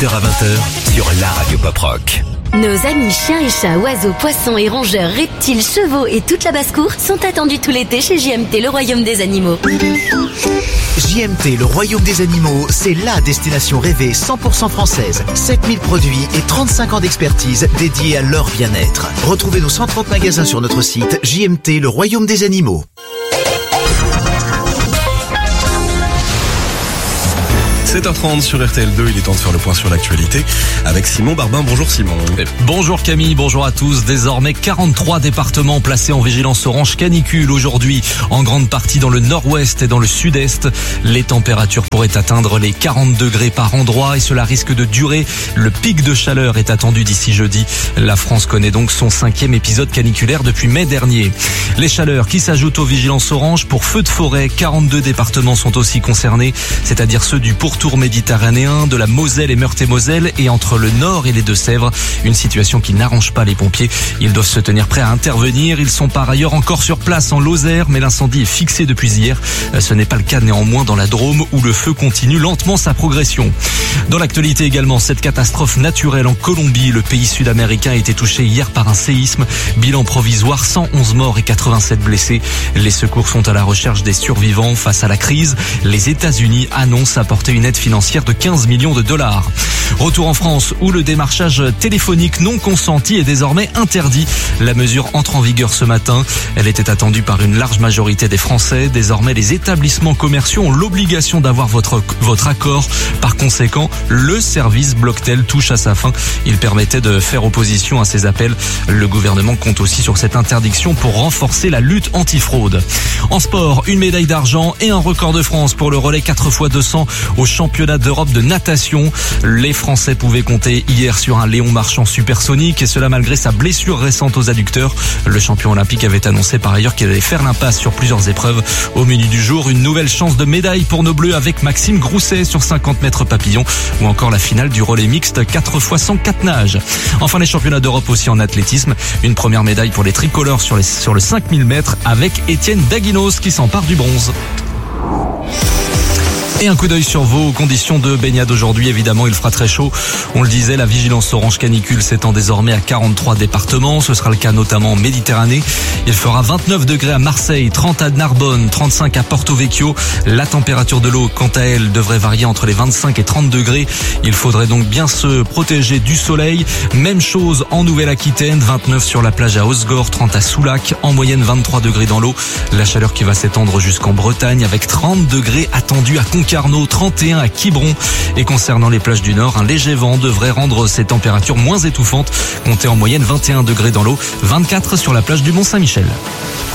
À 20h sur la radio Pop Rock. Nos amis chiens et chats, oiseaux, poissons et rongeurs, reptiles, chevaux et toute la basse-cour sont attendus tout l'été chez JMT, le royaume des animaux. JMT, le royaume des animaux, c'est la destination rêvée 100% française. 7000 produits et 35 ans d'expertise dédiés à leur bien-être. Retrouvez nos 130 magasins sur notre site JMT, le royaume des animaux. 7h30 sur RTL2, il est temps de faire le point sur l'actualité avec Simon Barbin. Bonjour Simon. Bonjour Camille, bonjour à tous. Désormais 43 départements placés en vigilance orange canicule aujourd'hui, en grande partie dans le nord-ouest et dans le sud-est. Les températures pourraient atteindre les 40 degrés par endroit et cela risque de durer. Le pic de chaleur est attendu d'ici jeudi. La France connaît donc son 5e épisode caniculaire depuis mai dernier. Les chaleurs qui s'ajoutent aux vigilances orange pour feux de forêt. 42 départements sont aussi concernés, c'est-à-dire ceux du pourtour méditerranéen, de la Moselle et Meurthe-et-Moselle et entre le Nord et les Deux-Sèvres. Une situation qui n'arrange pas les pompiers. Ils doivent se tenir prêts à intervenir. Ils sont par ailleurs encore sur place en Lozère, mais l'incendie est fixé depuis hier. Ce n'est pas le cas néanmoins dans la Drôme où le feu continue lentement sa progression. Dans l'actualité également, cette catastrophe naturelle en Colombie. Le pays sud-américain a été touché hier par un séisme. Bilan provisoire, 111 morts et 87 blessés. Les secours sont à la recherche des survivants face à la crise. Les États-Unis annoncent apporter une aide financière de 15 millions de dollars. Retour en France où le démarchage téléphonique non consenti est désormais interdit. La mesure entre en vigueur ce matin. Elle était attendue par une large majorité des Français. Désormais, les établissements commerciaux ont l'obligation d'avoir votre accord. Par conséquent, le service Blocktel touche à sa fin. Il permettait de faire opposition à ces appels. Le gouvernement compte aussi sur cette interdiction pour renforcer la lutte antifraude. En sport, une médaille d'argent et un record de France pour le relais 4x200 au championnat d'Europe de natation. Les Français pouvaient compter hier sur un Léon Marchand supersonique et cela malgré sa blessure récente aux adducteurs. Le champion olympique avait annoncé par ailleurs qu'il allait faire l'impasse sur plusieurs épreuves. Au menu du jour, une nouvelle chance de médaille pour nos Bleus avec Maxime Grousset sur 50 mètres papillon ou encore la finale du relais mixte 4x100 nages. Enfin, les championnats d'Europe aussi en athlétisme. Une première médaille pour les tricolores sur le 5000 mètres avec Étienne Daguinos qui s'empare du bronze. Et un coup d'œil sur vos conditions de baignade aujourd'hui. Évidemment, il fera très chaud. On le disait, la vigilance orange canicule s'étend désormais à 43 départements. Ce sera le cas notamment en Méditerranée. Il fera 29 degrés à Marseille, 30 à Narbonne, 35 à Porto Vecchio. La température de l'eau, quant à elle, devrait varier entre les 25 et 30 degrés. Il faudrait donc bien se protéger du soleil. Même chose en Nouvelle-Aquitaine, 29 sur la plage à Osgore, 30 à Soulac, en moyenne 23 degrés dans l'eau. La chaleur qui va s'étendre jusqu'en Bretagne avec 30 degrés attendus à Concarneau, 31 à Quiberon. Et concernant les plages du Nord, un léger vent devrait rendre ces températures moins étouffantes. Comptez en moyenne 21 degrés dans l'eau, 24 sur la plage du Mont-Saint-Michel.